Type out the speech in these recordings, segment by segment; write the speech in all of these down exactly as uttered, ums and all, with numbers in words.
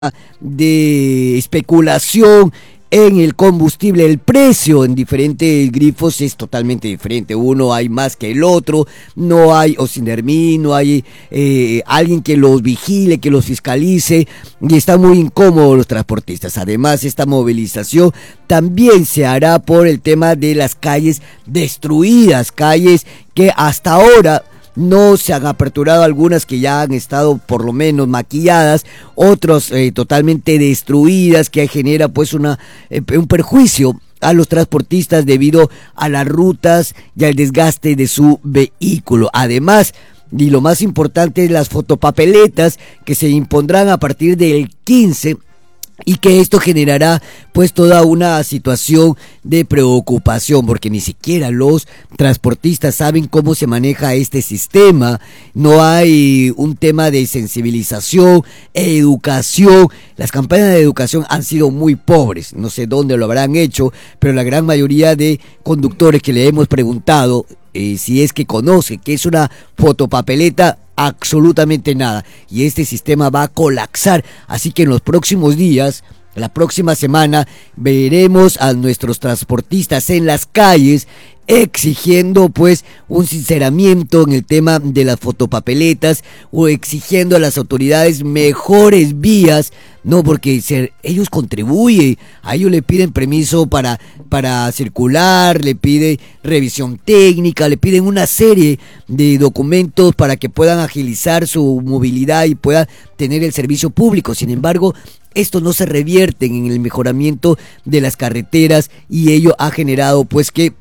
de especulación en el combustible. El precio en diferentes grifos es totalmente diferente. Uno hay más que el otro, no hay Osindermí, no hay eh, alguien que los vigile, que los fiscalice, y está muy incómodo los transportistas. Además, esta movilización también se hará por el tema de las calles destruidas, calles que hasta ahora no se han aperturado, algunas que ya han estado por lo menos maquilladas, otras eh, totalmente destruidas, que genera pues una eh, un perjuicio a los transportistas debido a las rutas y al desgaste de su vehículo. Además, y lo más importante, las fotopapeletas que se impondrán a partir del quince, y que esto generará pues toda una situación de preocupación, porque ni siquiera los transportistas saben cómo se maneja este sistema. No hay un tema de sensibilización, educación. Las campañas de educación han sido muy pobres, no sé dónde lo habrán hecho, pero la gran mayoría de conductores que le hemos preguntado eh, si es que conoce qué es una fotopapeleta, absolutamente nada, y este sistema va a colapsar. Así que en los próximos días, la próxima semana, veremos a nuestros transportistas en las calles exigiendo pues un sinceramiento en el tema de las fotopapeletas, o exigiendo a las autoridades mejores vías, no, porque ser, ellos contribuyen, a ellos le piden permiso para, para circular, le piden revisión técnica, le piden una serie de documentos para que puedan agilizar su movilidad y puedan tener el servicio público. Sin embargo, estos no se revierten en el mejoramiento de las carreteras, y ello ha generado pues que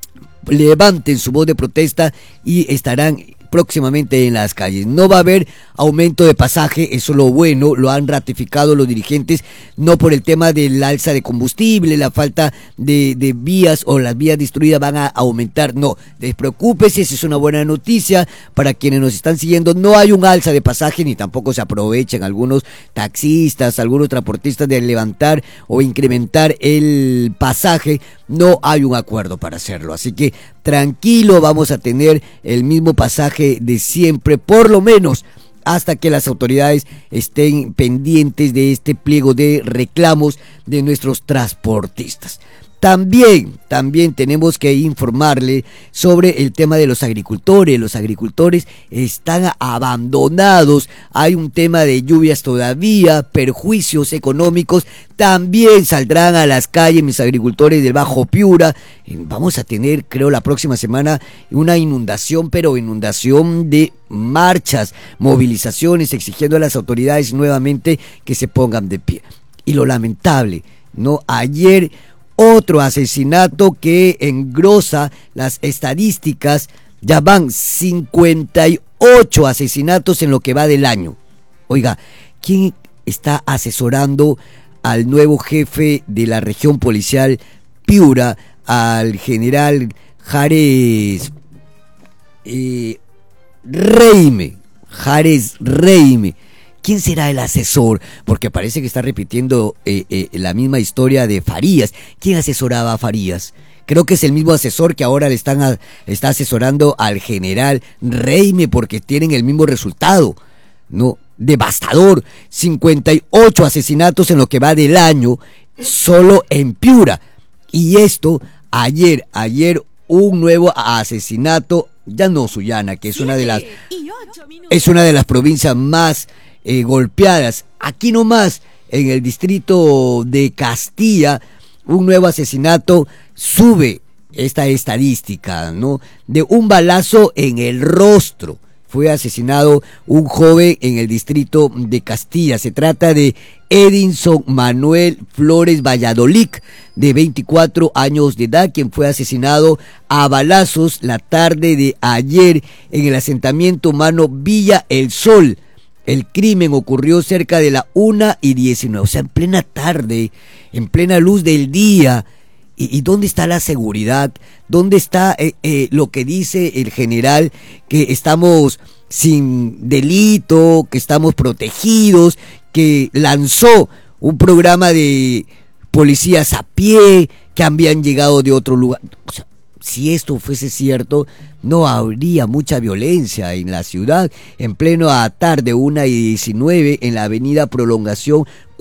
levanten su voz de protesta y estarán próximamente en las calles. No va a haber aumento de pasaje, eso es lo bueno, lo han ratificado los dirigentes, no por el tema del alza de combustible, la falta de, de vías o las vías destruidas van a aumentar, no, despreocúpese, esa es una buena noticia para quienes nos están siguiendo. No hay un alza de pasaje, ni tampoco se aprovechan algunos taxistas, algunos transportistas de levantar o incrementar el pasaje. No hay un acuerdo para hacerlo, así que tranquilo, vamos a tener el mismo pasaje de siempre, por lo menos hasta que las autoridades estén pendientes de este pliego de reclamos de nuestros transportistas. También, también tenemos que informarle sobre el tema de los agricultores. Los agricultores están abandonados, hay un tema de lluvias todavía, perjuicios económicos. También saldrán a las calles mis agricultores del Bajo Piura. Vamos a tener, creo, la próxima semana una inundación, pero inundación de marchas, movilizaciones, exigiendo a las autoridades nuevamente que se pongan de pie. Y lo lamentable, ¿no? Ayer otro asesinato que engrosa las estadísticas, ya van cincuenta y ocho asesinatos en lo que va del año. Oiga, ¿quién está asesorando al nuevo jefe de la región policial Piura, al general Jares eh, Reime? Jares Reime. ¿Quién será el asesor? Porque parece que está repitiendo eh, eh, la misma historia de Farías. ¿Quién asesoraba a Farías? Creo que es el mismo asesor que ahora le están a, está asesorando al general Reime, porque tienen el mismo resultado, ¿no? Devastador. cincuenta y ocho asesinatos en lo que va del año, solo en Piura. Y esto, ayer, ayer un nuevo asesinato, ya no Sullana, que es una de las, es una de las provincias más Eh, golpeadas. Aquí nomás, en el distrito de Castilla, un nuevo asesinato sube esta estadística, ¿no? De un balazo en el rostro. Fue asesinado un joven en el distrito de Castilla. Se trata de Edinson Manuel Flores Valladolid, de veinticuatro años de edad, quien fue asesinado a balazos la tarde de ayer en el asentamiento humano Villa El Sol. El crimen ocurrió cerca de la una y diecinueve, o sea, en plena tarde, en plena luz del día. ¿Y, y dónde está la seguridad? ¿Dónde está eh, eh, lo que dice el general, que estamos sin delito, que estamos protegidos, que lanzó un programa de policías a pie, que habían llegado de otro lugar? O sea, si esto fuese cierto, no habría mucha violencia en la ciudad. En pleno tarde, una y diecinueve, en la avenida Prolongación